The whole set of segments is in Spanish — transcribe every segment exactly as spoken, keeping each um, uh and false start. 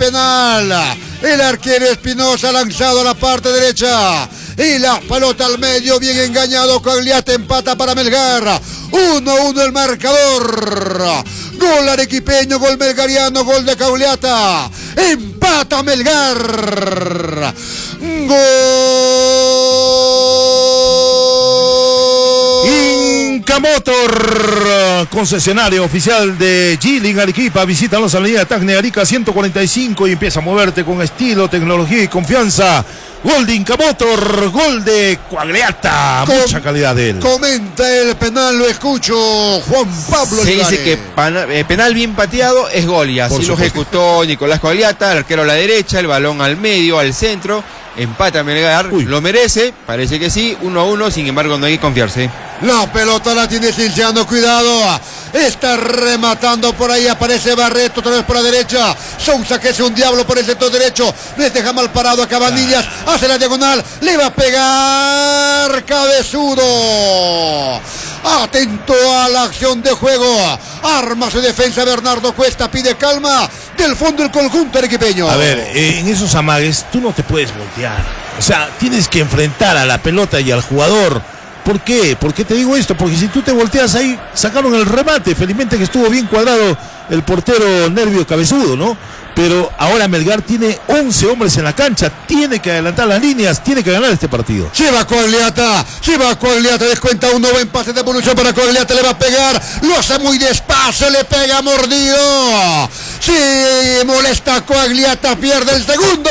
penal. El arquero Espinosa ha lanzado a la parte derecha. Y la pelota al medio, bien engañado. Quagliata empata para Melgar. uno uno el marcador. Gol arequipeño, gol melgariano, gol de Quagliata. Empata Melgar. Gol. Inca Motor, concesionario oficial de Geely Arequipa. Visítanos en la avenida Tacne Arica ciento cuarenta y cinco y empieza a moverte con estilo, tecnología y confianza. Gol de Inca Motor, gol de Quagliata, Com mucha calidad de él. Comenta el penal, lo escucho, Juan Pablo. Se dice que pana, eh, penal bien pateado es gol y así lo ejecutó Nicolás Quagliata, el arquero a la derecha, el balón al medio, al centro, empata Melgar, Uy. lo merece, parece que sí, uno a uno, sin embargo no hay que confiarse. La pelota la tiene Cienciano, cuidado, está rematando por ahí, aparece Barreto otra vez por la derecha, Sousa que es un diablo por el sector derecho, les deja mal parado a Cabanillas, ah. hace la diagonal, le va a pegar Cabezudo. Atento a la acción de juego, arma su defensa Bernardo Cuesta, pide calma del fondo del conjunto arequipeño. A ver, en esos amagues tú no te puedes voltear, o sea, tienes que enfrentar a la pelota y al jugador. ¿Por qué? ¿Por qué te digo esto? Porque si tú te volteas ahí, sacaron el remate, felizmente que estuvo bien cuadrado el portero Nervio Cabezudo, ¿no? Pero ahora Melgar tiene once hombres en la cancha, tiene que adelantar las líneas, tiene que ganar este partido. Lleva Quagliata, lleva Quagliata, descuenta un buen pase de evolución para Quagliata, le va a pegar, lo hace muy despacio, le pega mordido. Sí, molesta Quagliata, pierde el segundo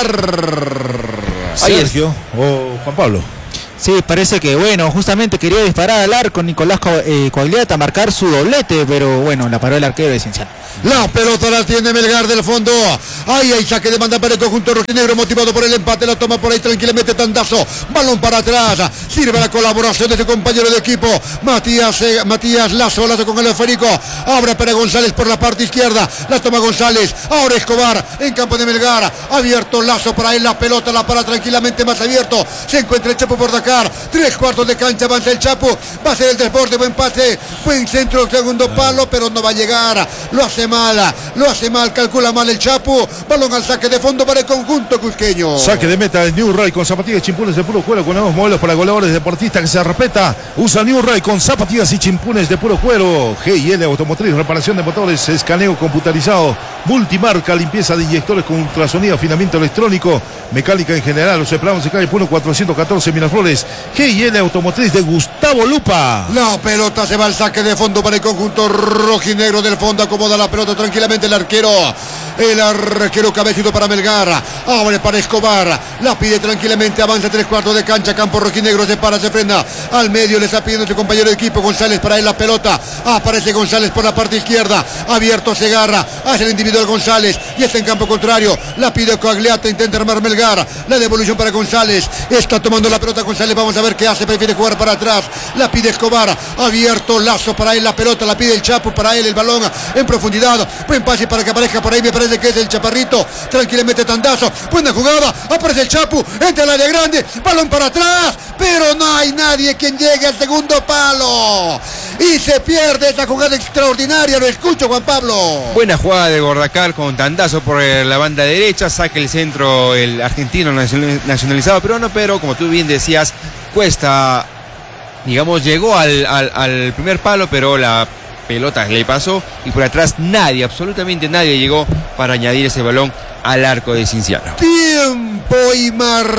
Melgar. Sergio o Juan Pablo. Sí, parece que, bueno, justamente quería disparar al arco Nicolás eh, Quagliata, marcar su doblete, pero bueno, la paró el arquero de Cienciano. La pelota la tiene Melgar del fondo. Ahí hay saque de banda para el conjunto rojinegro, motivado por el empate. La toma por ahí tranquilamente Tandazo. Balón para atrás. Sirve la colaboración de su compañero de equipo. Matías, eh, Matías Lazo, Lazo con el esférico. Abre para González por la parte izquierda. La toma González. Ahora Escobar en campo de Melgar. Abierto Lazo para él. La pelota la para tranquilamente más abierto. Se encuentra el Chapo por Dakar. Tres cuartos de cancha. Avanza el Chapo. Va a ser el desborde. Buen pase. Buen centro. Segundo palo. Pero no va a llegar. Lo hace mal, lo hace mal, calcula mal el Chapo. Balón al saque de fondo para el conjunto cusqueño. Saque de meta de New Ray con zapatillas y chimpunes de puro cuero, con nuevos modelos para goleadores deportistas que se respeta. Usa New Ray con zapatillas y chimpunes de puro cuero. G y L Automotriz, reparación de motores, escaneo computarizado, multimarca, limpieza de inyectores con ultrasonido, afinamiento electrónico, mecánica en general. Los empleados de calle Puno cuatrocientos catorce Miraflores. G y L Automotriz de Gustavo Lupa. La pelota se va al saque de fondo para el conjunto rojinegro del fondo. Acomoda la pelota tranquilamente el arquero. El arquero Cabecito para Melgar. Abre para Escobar. La pide tranquilamente. Avanza tres cuartos de cancha. Campo rojinegro. Se para, se frena. Al medio le está pidiendo su compañero de equipo. González para él la pelota. Aparece González por la parte izquierda. Abierto Segarra. Hace el individual González. Y está en campo contrario. La pide Quagliata. Intenta armar Melgar. La devolución para González. Está tomando la pelota González. Vamos a ver qué hace. Prefiere jugar para atrás. La pide Escobar. Abierto Lazo para él la pelota. La pide el Chapo para él el balón en profundidad. Buen pase para que aparezca por ahí. Me parece que es el Chaparrito. Tranquilamente Tandazo. Buena jugada. Aparece el Chapo. Entra al área grande. Balón para atrás. Pero no hay nadie quien llegue al segundo palo. Y se pierde esta jugada extraordinaria. Lo escucho, Juan Pablo. Buena jugada de Gordacal con Tandazo por la banda derecha. Saca el centro el argentino nacionalizado peruano. Pero como tú bien decías, Cuesta, digamos, llegó al, al, al primer palo, pero la pelota le pasó y por atrás nadie, absolutamente nadie llegó para añadir ese balón al arco de Cienciano. Tiempo y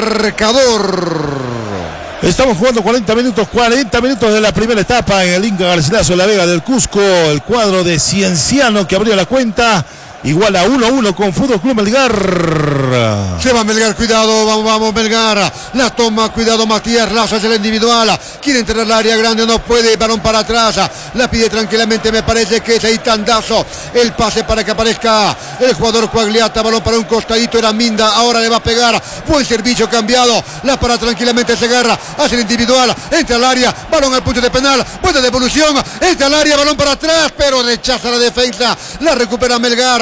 marcador. Estamos jugando cuarenta minutos, cuarenta minutos de la primera etapa en el Inca Garcilaso de la Vega del Cusco. El cuadro de Cienciano que abrió la cuenta. Igual a uno a uno con Fútbol Club Melgar. Se va Melgar, cuidado, vamos, vamos Melgar. La toma, cuidado Matías Lazo, es el individual. Quiere entrar al área grande, no puede, balón para atrás. La pide tranquilamente, me parece que es ahí Tandazo. El pase para que aparezca el jugador Quagliata, balón para un costadito, era Minda, ahora le va a pegar. Buen servicio cambiado, la para tranquilamente Segarra, hace el individual, entra al área, balón al punto de penal, buena devolución, entra al área, balón para atrás, pero rechaza la defensa, la recupera Melgar.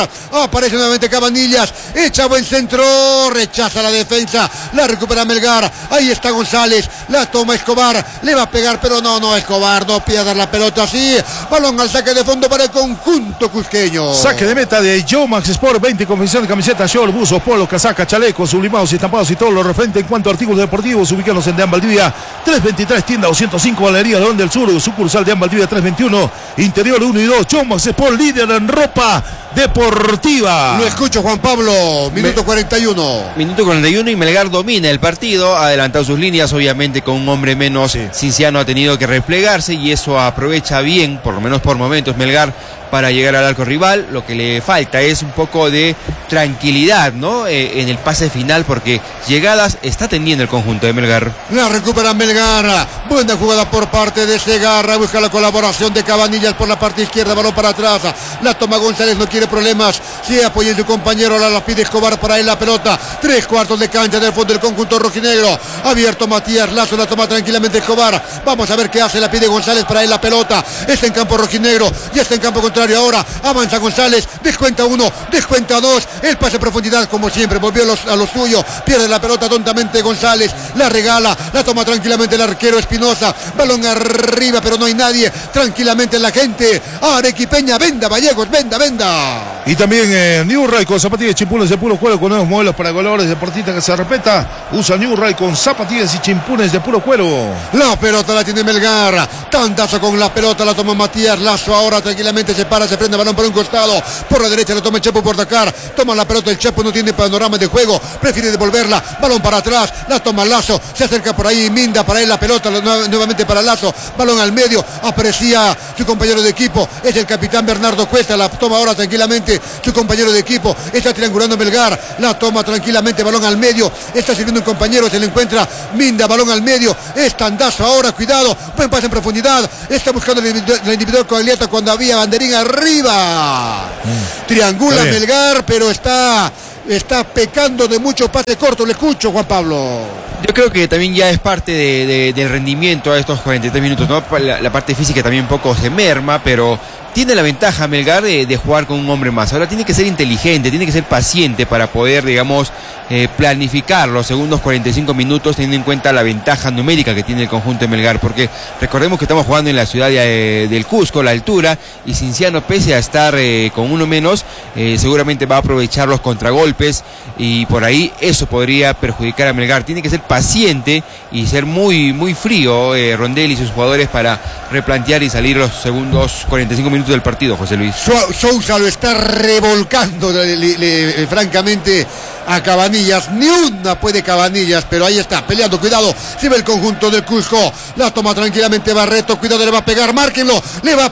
Aparece nuevamente Cabanillas. Echa buen centro. Rechaza la defensa. La recupera Melgar. Ahí está González. La toma Escobar. Le va a pegar, pero no, no, Escobar. No pierda la pelota así. Balón al saque de fondo para el conjunto cusqueño. Saque de meta de Jomax Sport. veinte confección de camisetas, short, buzos, polo, casaca, chalecos, sublimados y estampados y todo lo referente en cuanto a artículos deportivos. Ubicados en Deán Valdivia trescientos veintitrés, tienda doscientos cinco, Galería de León del Sur, sucursal Deán Valdivia trescientos veintiuno, interior uno y dos. Jomax Sport, líder en ropa deportiva. Lo escucho, Juan Pablo. Minuto Me... cuarenta y uno. Minuto cuarenta y uno y Melgar domina el partido. Ha adelantado sus líneas, obviamente con un hombre menos. Sí. Cinciano ha tenido que replegarse y eso aprovecha bien, por lo menos por momentos, Melgar, para llegar al arco rival. Lo que le falta es un poco de tranquilidad, ¿no? Eh, en el pase final, porque llegadas está teniendo el conjunto de Melgar. La recupera Melgar. Buena jugada por parte de Segarra. Busca la colaboración de Cabanillas por la parte izquierda. Balón para atrás. La toma González, no quiere problemas. Sí, apoya a su compañero. La, la pide Escobar para él la pelota. Tres cuartos de cancha del fondo del conjunto rojinegro. Abierto Matías Lazo. La toma tranquilamente Escobar. Vamos a ver qué hace. La pide González para él la pelota. Está en campo rojinegro. Ya está en campo contrario. Ahora avanza González, descuenta uno, descuenta dos, el pase a profundidad como siempre, volvió a los, a lo suyo, pierde la pelota tontamente González, la regala, la toma tranquilamente el arquero Espinosa, balón arriba pero no hay nadie, tranquilamente la gente, arequipeña, venda Vallegos, venda, venda. Y también eh, New Ray con zapatillas y chimpunes de puro cuero con nuevos modelos para goleadores deportistas que se respeta, usa New Ray con zapatillas y chimpunes de puro cuero. La pelota la tiene Melgar, tandazo con la pelota, la toma Matías Lazo, ahora tranquilamente se para, se prende balón por un costado, por la derecha lo toma el Chepo por Dakar, toma la pelota el Chepo, no tiene panorama de juego, prefiere devolverla, balón para atrás, la toma Lazo, se acerca por ahí Minda, para él la pelota, nuevamente para Lazo, balón al medio, aparecía su compañero de equipo, es el capitán Bernardo Cuesta, la toma ahora tranquilamente su compañero de equipo, está triangulando Melgar, la toma tranquilamente, balón al medio, está sirviendo un compañero, se le encuentra Minda, balón al medio, es tandazo ahora, cuidado, buen pase en profundidad, está buscando la individual, individual Coagliata cuando había banderín arriba, mm. triangula Melgar, pero está, está pecando de mucho pase corto, le escucho, Juan Pablo. Yo creo que también ya es parte de, de, del rendimiento a estos cuarenta y tres minutos, ¿no? La, la parte física también un poco se merma, pero tiene la ventaja Melgar de, de jugar con un hombre más. Ahora tiene que ser inteligente, tiene que ser paciente para poder, digamos, eh, planificar los segundos cuarenta y cinco minutos teniendo en cuenta la ventaja numérica que tiene el conjunto de Melgar, porque recordemos que estamos jugando en la ciudad de, del Cusco, la altura, y Cinciano, pese a estar eh, con uno menos, eh, seguramente va a aprovechar los contragolpes y por ahí eso podría perjudicar a Melgar. Tiene que ser paciente y ser muy, muy frío eh, Rondelli y sus jugadores para replantear y salir los segundos cuarenta y cinco minutos del partido, José Luis. Sousa lo está revolcando le, le, le, francamente a Cabanillas, ni una puede Cabanillas, pero ahí está, peleando, cuidado, se ve el conjunto del Cusco, la toma tranquilamente Barreto, cuidado, le va a pegar, márquenlo, le va a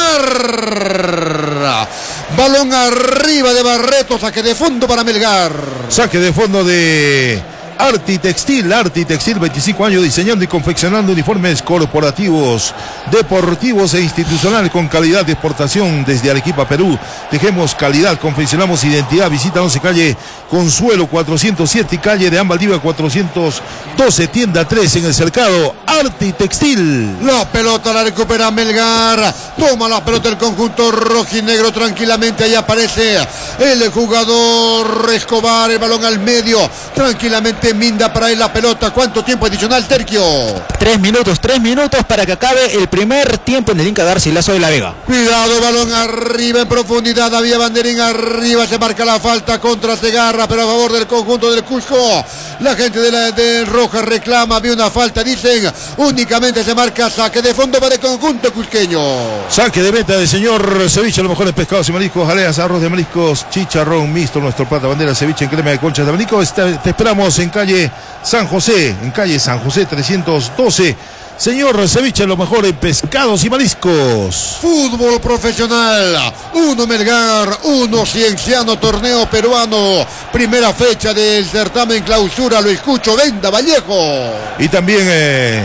pegar, balón arriba de Barreto, saque de fondo para Melgar. Saque de fondo de Arti Textil, Arti Textil, veinticinco años diseñando y confeccionando uniformes corporativos, deportivos e institucionales con calidad de exportación desde Arequipa, Perú. Tejemos calidad, confeccionamos identidad. Visítanos en calle Consuelo cuatrocientos siete y calle de Valdivia cuatrocientos doce, tienda tres en el cercado. Arti Textil. La pelota la recupera Melgar, toma la pelota el conjunto rojinegro tranquilamente, ahí aparece el jugador Escobar, el balón al medio, tranquilamente Minda para él la pelota. ¿Cuánto tiempo adicional, Terquio? Tres minutos, tres minutos para que acabe el primer tiempo en el Inca Garcilaso de la Vega. Cuidado, balón arriba en profundidad, había banderín arriba, se marca la falta contra Segarra, pero a favor del conjunto del Cusco. La gente de, la, de Roja reclama, había una falta, dicen, únicamente se marca saque de fondo para el conjunto cusqueño. Saque de meta del señor Ceviche, los mejores pescados y mariscos, jaleas, arroz de mariscos, chicharrón mixto, nuestro plata bandera, ceviche en crema de conchas de mariscos. Te esperamos en calle San José, en calle San José trescientos doce. Señor Ceviche, lo mejor en pescados y mariscos. Fútbol profesional, uno Melgar, uno Cienciano, torneo peruano, primera fecha del certamen clausura, lo escucho, venda Vallejo. Y también eh,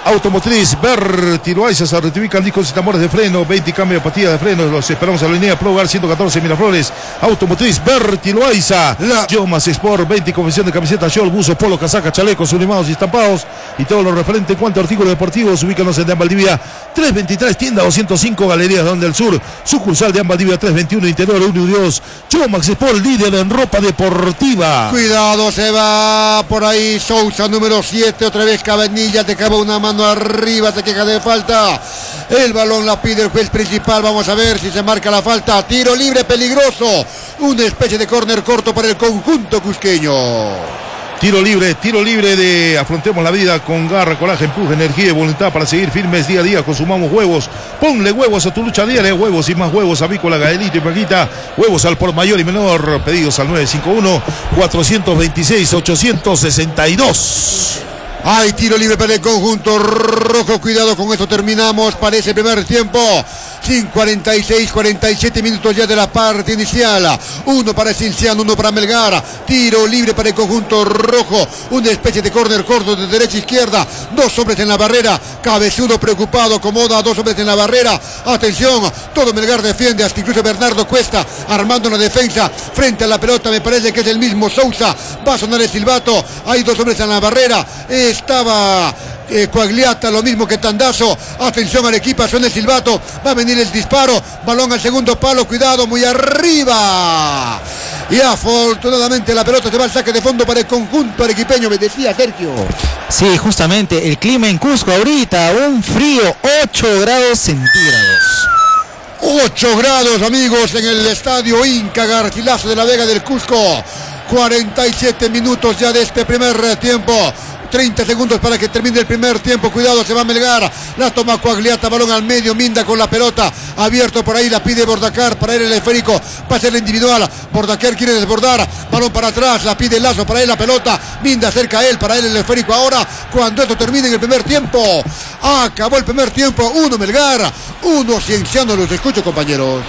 Automotriz Berti Loaiza, se rectifican discos y tambores de freno, veinte cambio de patilla de frenos. Los esperamos a la línea Pro Hogar ciento catorce Miraflores. Automotriz Berti Loaiza. La Yomas Sport, veinte confección de camiseta, short, buzo, polo, casaca, chalecos, sublimados y estampados. Y todo lo referente en cuanto a artículos deportivos. Ubícanos en Dean Valdivia trescientos veintitrés, tienda doscientos cinco, Galerías Donde el Sur. Sucursal Dean Valdivia trescientos veintiuno, Interior uno y dos. Yomas Sport, líder en ropa deportiva. Cuidado, se va por ahí Sousa, número siete. Otra vez Cabanilla, te cabe una mano arriba, se queja de falta. El balón la pide el juez principal. Vamos a ver si se marca la falta. Tiro libre peligroso. Una especie de córner corto para el conjunto cusqueño. Tiro libre, tiro libre de Afrontemos la vida con garra, coraje, empuje, energía y voluntad para seguir firmes día a día. Consumamos huevos. Ponle huevos a tu lucha diaria. Huevos y más huevos, avícola, Gaelito y Paquita. Huevos al por mayor y menor. Pedidos al nueve cinco uno, cuatro dos seis, ocho seis dos. Hay tiro libre para el conjunto rojo. Cuidado, con esto terminamos. Parece el primer tiempo. Sin cuarenta y seis, cuarenta y siete minutos ya de la parte inicial. Uno para Cienciano, uno para Melgar. Tiro libre para el conjunto rojo. Una especie de córner corto de derecha a izquierda. Dos hombres en la barrera. Cabezudo preocupado, acomoda a dos hombres en la barrera. Atención, todo Melgar defiende. Hasta incluso Bernardo Cuesta armando una defensa frente a la pelota. Me parece que es el mismo Sousa. Va a sonar el silbato. Hay dos hombres en la barrera. Estaba eh, Coagliata, lo mismo que Tandazo. Atención al equipo, suena el silbato. Va a venir el disparo. Balón al segundo palo. Cuidado, muy arriba. Y afortunadamente la pelota se va al saque de fondo para el conjunto arequipeño. Me decía Sergio. Sí, justamente el clima en Cusco ahorita, un frío, ocho grados centígrados. ocho grados, amigos, en el estadio Inca Garcilaso de la Vega del Cusco. cuarenta y siete minutos ya de este primer tiempo. treinta segundos para que termine el primer tiempo. Cuidado, se va a Melgar. La toma Coagliata, balón al medio. Minda con la pelota. Abierto por ahí, la pide Bordacar para él el esférico. Pase el individual. Bordacar quiere desbordar. Balón para atrás, la pide Lazo para él la pelota. Minda cerca a él, para él el esférico. Ahora, cuando esto termine en el primer tiempo. Acabó el primer tiempo. Uno Melgar, uno Cienciano. Los escucho, compañeros.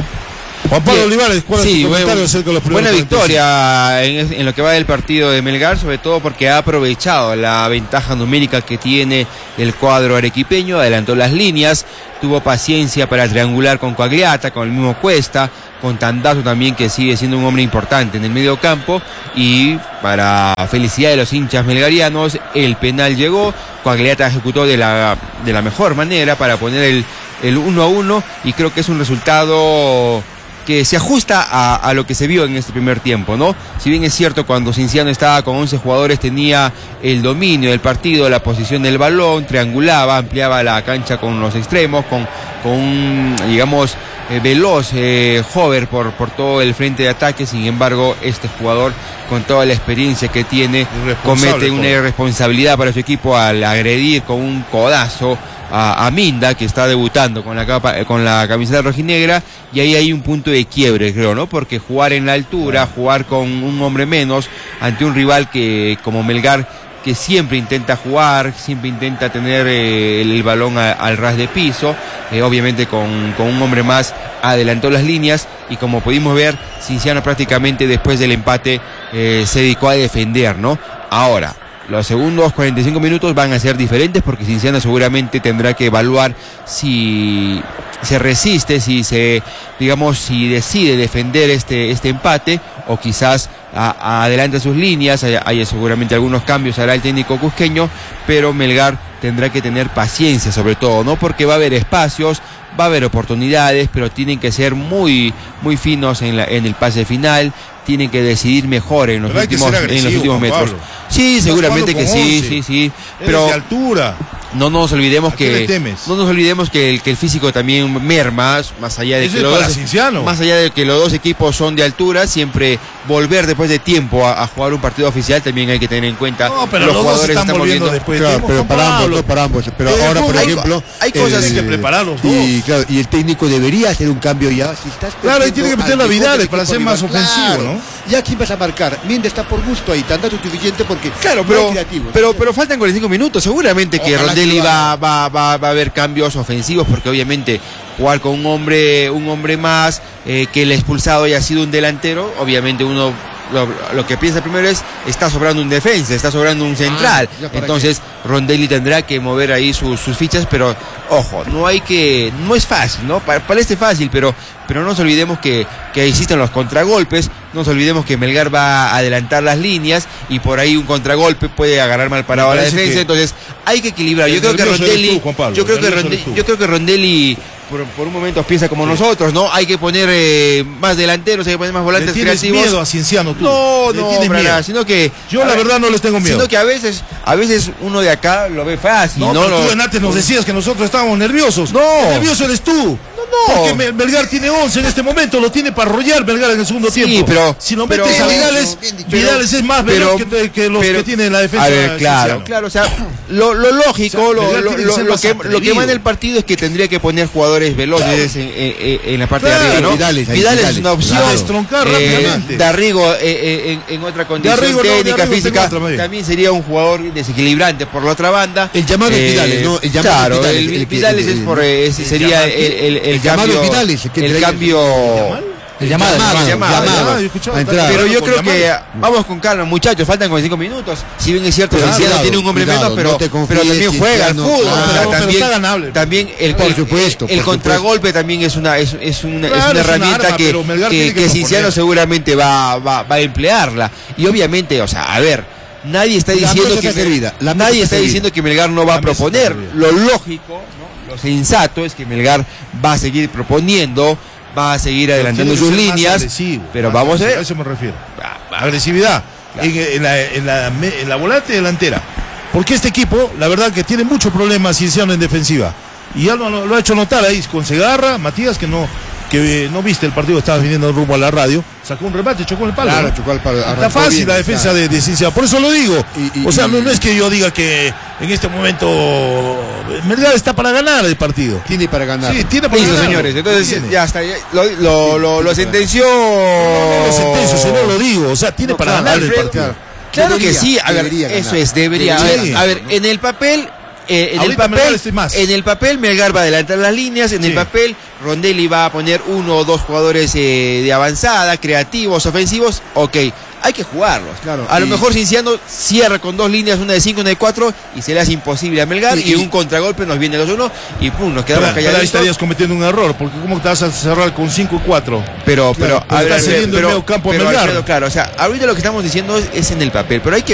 Juan Pablo Olivares, ¿cuál sí, es tu comentario acerca de los primeros buena victoria en, en lo que va del partido de Melgar, sobre todo porque ha aprovechado la ventaja numérica que tiene el cuadro arequipeño, adelantó las líneas, tuvo paciencia para triangular con Coagliata, con el mismo Cuesta, con Tandazo también, que sigue siendo un hombre importante en el medio campo, y para felicidad de los hinchas melgarianos, el penal llegó, Coagliata ejecutó de la, de la mejor manera para poner el, el uno a uno, y creo que es un resultado que se ajusta a, a lo que se vio en este primer tiempo, ¿no? Si bien es cierto, cuando Cienciano estaba con once jugadores tenía el dominio del partido, la posición del balón, triangulaba, ampliaba la cancha con los extremos, con, con un, digamos, eh, veloz eh, hover por, por todo el frente de ataque. Sin embargo, este jugador, con toda la experiencia que tiene, comete una irresponsabilidad para su equipo al agredir con un codazo A, a Minda, que está debutando con la capa, con la camiseta rojinegra, y ahí hay un punto de quiebre, creo, ¿no? Porque jugar en la altura, jugar con un hombre menos ante un rival que como Melgar, que siempre intenta jugar, siempre intenta tener eh, el, el balón a, al ras de piso, eh, obviamente con, con un hombre más adelantó las líneas, y como pudimos ver, Cienciano prácticamente después del empate eh, se dedicó a defender, ¿no? Ahora, los segundos cuarenta y cinco minutos van a ser diferentes, porque Cienciano seguramente tendrá que evaluar si se resiste, si se, digamos, si decide defender este, este empate, o quizás a, a adelanta sus líneas. Hay, hay seguramente algunos cambios, hará el técnico cusqueño, pero Melgar tendrá que tener paciencia sobre todo, ¿no? Porque va a haber espacios, va a haber oportunidades, pero tienen que ser muy, muy finos en, la, en el pase final, tienen que decidir mejor en los pero últimos, en los últimos metros. Pablo. Sí, seguramente que sí, sí, sí. Pero de altura. No nos olvidemos que temes? no nos olvidemos que el, que el físico también merma, más allá de Eso que es los para dos, Cienciano. más allá de que los dos equipos son de altura, siempre volver después de tiempo a, a jugar un partido oficial también hay que tener en cuenta. No, pero los, los jugadores dos están están volviendo volviendo después de Claro, tiempo, pero Juan para ambos, Pablo. no para ambos. Pero Eh, ahora, por hay- ejemplo, hay cosas Tienen que preparar los dos. Y, claro, y el técnico debería hacer un cambio ya. Si estás Claro, ahí tiene que meter al a mejor Vidales equipo para ser más rival, ofensivo, claro. ¿no? Ya quién vas a marcar. Minda está por gusto ahí, tan dato suficiente porque Claro, no pero, es creativo. pero, pero faltan cuarenta y cinco minutos. Seguramente que Ojalá Rondelli que lo va, haga. va, va, va a haber cambios ofensivos, porque obviamente jugar con un hombre, un hombre más, eh, que el expulsado haya sido un delantero, obviamente uno lo, lo que piensa primero es, está sobrando un defensa, está sobrando un central. Ah, Entonces Rondelli tendrá que mover ahí su, sus fichas, pero ojo, no hay que, no es fácil, ¿no? Pa- parece fácil, pero, pero no nos olvidemos que, que existen los contragolpes, no nos olvidemos que Melgar va a adelantar las líneas y por ahí un contragolpe puede agarrar mal parado a la defensa, que entonces hay que equilibrar. Yo el creo que nervioso eres Rondelli, tú, Juan Pablo, yo creo el que nervioso Rondelli, eres tú. yo creo que Rondelli por, por un momento piensa como sí. nosotros, ¿no? Hay que poner eh, más delanteros, hay que poner más volantes ¿Le tienes creativos. miedo a Cienciano tú? No, ¿Le no, tienes para miedo? nada, sino que Yo la ver, verdad no les tengo miedo. Sino que a veces, a veces uno de acá lo ve fácil, No, ¿no? pero Lo- tú antes nos decías que nosotros estábamos nerviosos. No. El nervioso eres tú. No, no. Porque Me- Melgar tiene once en este momento, lo tiene para arrollar Melgar en el segundo Sí, tiempo. pero- si lo pero- metes a bien Vidales, dicho, bien dicho. Vidales es más veloz pero- que, que los pero- que tiene la defensa. A ver, claro, Cienciano. claro, o sea, lo, lo lógico, O sea, lo, Melgar lo, tiene que lo- ser lo más que, lo que atrevido. manda el partido es que tendría que poner jugadores veloces en, en- en la parte Claro, de arriba, ¿no? Vidales, ahí, Vidales es Vidales. una opción. Claro. Destroncar rápidamente. Darrigo eh, eh, en, en otra condición Darrigo no, técnica, Darrigo física, tengo otra, muy bien. también sería un jugador desequilibrante por la otra banda. El llamado es Vidales, ¿no? El llamado claro, es Vidales, el, el que- Vidales el- es por, eh, ese el sería llamado- el, el, el el llamado cambio, es Vidales, el que el entre- cambio. El llamado, el llamado, llamado. llamado. Ah, yo escuchaba, A está entrar. Pero yo con creo que llamado. vamos con calma, muchachos, faltan cuarenta y cinco minutos. Si bien es cierto que Cuidado, Cienciano tiene un hombre cuidado, menos, pero, no te confíes, pero también juega al Cienciano, fútbol. claro. o sea, Pero- pero también, está ganable. también el, Por el- supuesto, el, el por contragolpe también es una es, es una, Claro, es una es una herramienta arma, que, pero Melgar que, tiene que que Cienciano proponer. seguramente va, va, va a emplearla. Y obviamente, o sea, a ver, nadie está La diciendo mesa que está servida, la mesa nadie está está servida. diciendo que Melgar no va a La mesa está proponer. servida. Lo lógico, ¿no? Lo sensato es que Melgar va a seguir proponiendo, va a seguir adelantando Tiene que sus ser más líneas, agresivo, pero más vamos a agresivo, ver. A eso me refiero. Agresividad Claro. en, en la, en, la, me- en la volante delantera. Porque este equipo, la verdad que tiene muchos problemas Cienciano en defensiva. Y ya lo, lo ha hecho notar ahí con Segarra, Matías, que no que eh, no viste el partido, estabas viniendo rumbo a la radio, sacó un remate, chocó en el palo. Claro, ¿no? chocó el palo. Está arrancó fácil bien, la defensa claro. de, de Cienciano, por eso lo digo. Y- y- o sea, no, y- no es que yo diga que en este momento Melgar está para ganar el partido. Tiene para ganar. Sí, tiene para Listo, ganar. señores, entonces Tiene. ya está, ya lo, lo, lo, lo sentenció. No, no lo sentencio, sino lo digo. O sea, tiene No, para claro, ganar el Alfredo, partido. Claro. Claro que Debería, sí, a ver, debería eso ganar. es, debería. A Debería ver, ganar. a ver, en el papel, eh, en el Ahorita Melgar papel, estoy más. en el papel Melgar va a adelantar las líneas, en el Sí. papel Rondelli va a poner uno o dos jugadores eh, de avanzada, creativos, ofensivos, ok, hay que jugarlos. Claro, a lo y- mejor Cienciano cierra con dos líneas, una de cinco, una de cuatro, y se le hace imposible a Melgar, y, Y- y- un contragolpe nos viene los uno, y pum, nos Pero, quedamos pero ahí calladitos. estarías cometiendo un error, porque ¿cómo te vas a cerrar con cinco y cuatro? Pero, pero, pues está cediendo el medio campo a pero, Melgar. Alfredo, claro, o sea, ahorita lo que estamos diciendo es, es en el papel, pero hay que